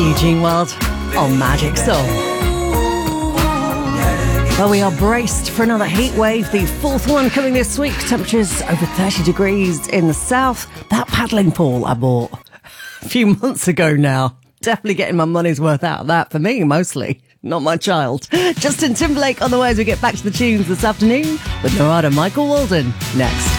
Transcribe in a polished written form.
Eugene Wild on Magic Soul. Well, we are braced for another heat wave, the fourth one coming this week. Temperatures over 30 degrees in the south. That paddling pool I bought a few months ago now. Definitely getting my money's worth out of that, for me mostly, not my child. Justin Timberlake on the way as we get back to the tunes this afternoon with Narada Michael Walden next.